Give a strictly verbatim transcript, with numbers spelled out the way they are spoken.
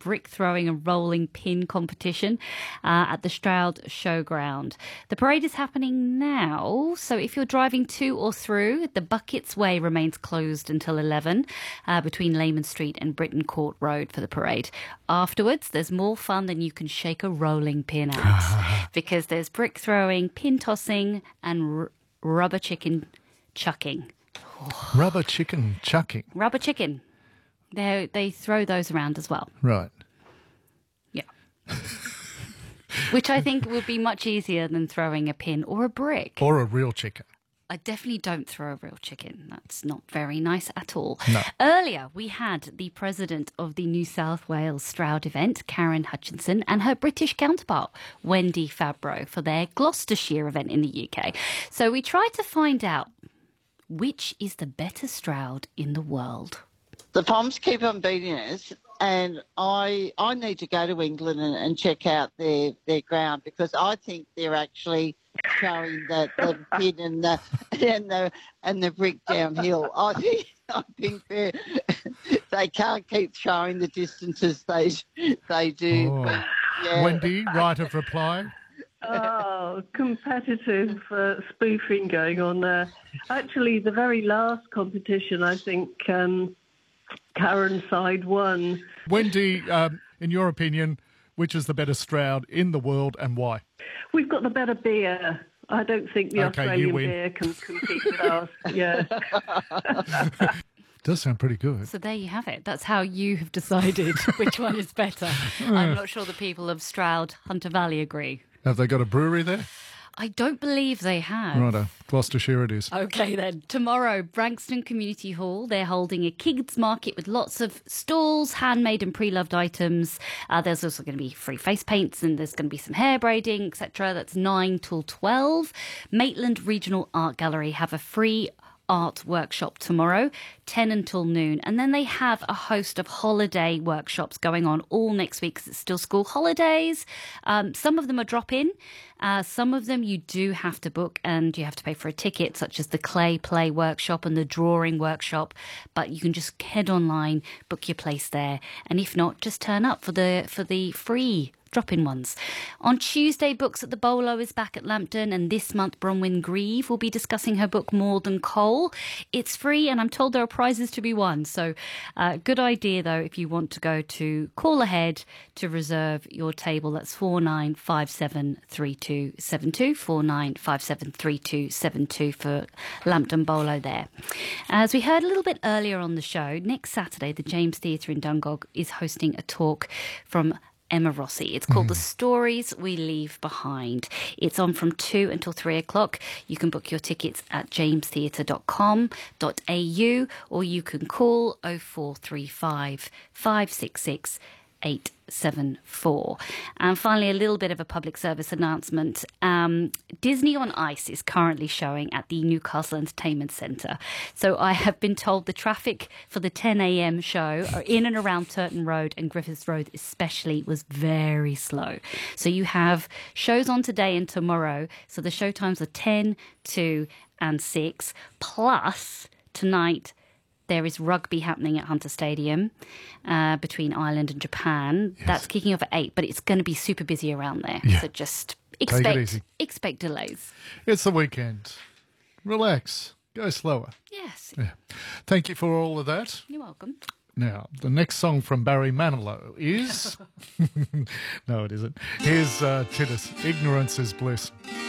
brick throwing and rolling pin competition uh, at the Stroud Showground. The parade is happening now, so if you're driving to or through, the Buckets Way remains closed until eleven uh, between Lehman Street and Britain Court Road for the parade. Afterwards, there's more fun than you can shake a rolling pin at because there's brick throwing, pin tossing and r- rubber chicken chucking. Rubber chicken chucking. Rubber chicken. They they throw those around as well. Right. Yeah. Which I think would be much easier than throwing a pin or a brick. Or a real chicken. I definitely don't throw a real chicken. That's not very nice at all. No. Earlier, we had the president of the New South Wales Stroud event, Karen Hutchinson, and her British counterpart, Wendy Fabro, for their Gloucestershire event in the U K. So we tried to find out which is the better Stroud in the world. The Poms keep on beating us, and I I need to go to England and, and check out their, their ground because I think they're actually showing the, the pin and the and the and the brick downhill. I think I think they they can't keep showing the distances they they do. Oh. But, yeah. Wendy, right of reply. Oh, competitive uh, spoofing going on there. Actually, the very last competition, I think um, Karen's side won. Wendy, um, in your opinion, which is the better Stroud in the world and why? We've got the better beer. I don't think the Okay, you Australian win. beer can compete with ours. Yeah. Does sound pretty good. So there you have it. That's how you have decided which one is better. I'm not sure the people of Stroud, Hunter Valley agree. Have they got a brewery there? I don't believe they have. Righto, Gloucestershire it is. Okay then. Tomorrow, Branxton Community Hall, they're holding a kids market with lots of stalls, handmade and pre-loved items. Uh, there's also going to be free face paints and there's going to be some hair braiding, et cetera. That's nine till twelve. Maitland Regional Art Gallery have a free art workshop tomorrow, ten until noon. And then they have a host of holiday workshops going on all next week because it's still school holidays. Um, some of them are drop-in. Uh, some of them you do have to book and you have to pay for a ticket, such as the clay play workshop and the drawing workshop. But you can just head online, book your place there. And if not, just turn up for the for the free drop-in ones. On Tuesday, Books at the Bolo is back at Lambton, and this month Bronwyn Grieve will be discussing her book More Than Coal. It's free, and I'm told there are prizes to be won. So, uh, good idea though if you want to go to call ahead to reserve your table. That's four nine five seven three two seven two, four nine five seven three two seven two for Lambton Bolo there. As we heard a little bit earlier on the show, next Saturday the James Theatre in Dungog is hosting a talk from Emma Rossi. It's called mm. The Stories We Leave Behind. It's on from two until three o'clock. You can book your tickets at james theatre dot com dot a u or you can call oh four three five, five six six, eight seven four. And finally, a little bit of a public service announcement. Um, Disney on Ice is currently showing at the Newcastle Entertainment Centre. So I have been told the traffic for the ten a.m. show in and around Turton Road and Griffiths Road especially was very slow. So you have shows on today and tomorrow. So the show times are ten, two and six. Plus, tonight, there is rugby happening at Hunter Stadium uh, between Ireland and Japan. Yes. That's kicking off at eight, but it's going to be super busy around there. Yeah. So just expect expect delays. It's the weekend. Relax. Go slower. Yes. Yeah. Thank you for all of that. You're welcome. Now, the next song from Barry Manilow is... no, it isn't. Here's uh, Titus, Ignorance is Bliss.